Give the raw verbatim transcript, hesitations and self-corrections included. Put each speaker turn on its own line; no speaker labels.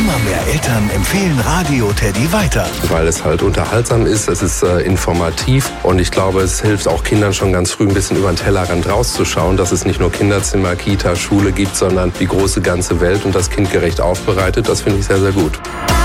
Immer mehr Eltern empfehlen Radio Teddy weiter.
Weil es halt unterhaltsam ist, es ist äh, informativ und ich glaube, es hilft auch Kindern schon ganz früh ein bisschen über den Tellerrand rauszuschauen, dass es nicht nur Kinderzimmer, Kita, Schule gibt, sondern die große ganze Welt und das kindgerecht aufbereitet. Das finde ich sehr, sehr gut.